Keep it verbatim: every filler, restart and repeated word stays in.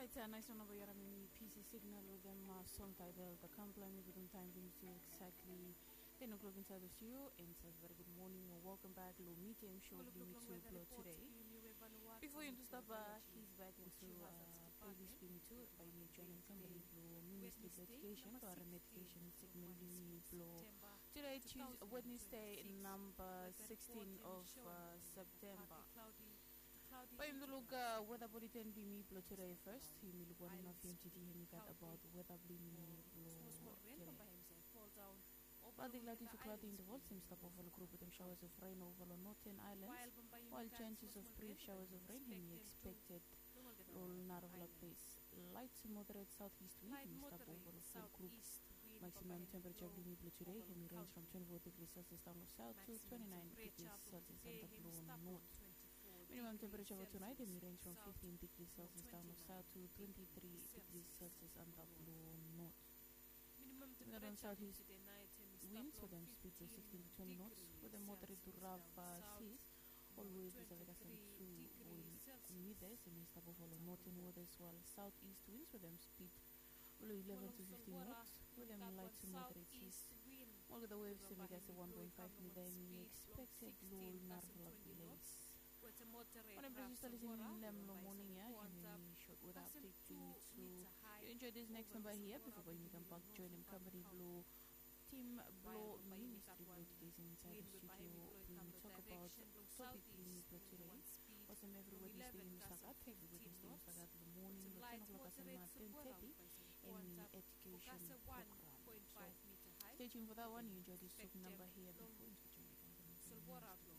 Right, uh, nice one over here. I mean, P C signal with them uh, song titled The Company within time brings you exactly ten o'clock inside the studio and says very good morning or welcome back. Low meeting show me to upload today. Before you to stop, uh, he's back into uh, playlist me too by me joining company Blue Ministry of Education or an education segment me Blue. Today, Tuesday, Wednesday, number sixteen of uh, September. By the look, uh, weather bulletin be me blow today first. You will look one of M T D and got about weather be me blow today. Partly cloudy to cloudy in the world seems to over group with them showers of rain over the northern islands, while chances of brief showers of rain can be expected all Narvala place. Light to moderate southeast wind mist up over the full group. Maximum temperature be me blue today can be range from twenty-four degrees Celsius down the south to twenty-nine degrees Celsius on the blue north. Minimum temperature for tonight may range from fifteen degrees Celsius down the south to twenty-three degrees Celsius on the blue north. Minimum on southeast winds with them speed to sixteen to twenty knots with a moderate to rough uh, seas. All waves is a some two meters and may stop over the northern waters, while southeast winds with them speed below eleven to fifteen knots with them light to moderate seas. All of the waves to make us a one point five meter and we expected low Narvala place. When I'm just listening in them in the morning, yeah, you short with update to you enjoy this next number here before you can back join them company Blue Team Blue Ministry of Education inside the studio. We talk about topic we today. Also, every Wednesday in Sagat, every Wednesday in Sagat in the morning, ten o'clock at ten thirty, and the education program. So, stay tuned for that one. You enjoy this talk number here before you join the company.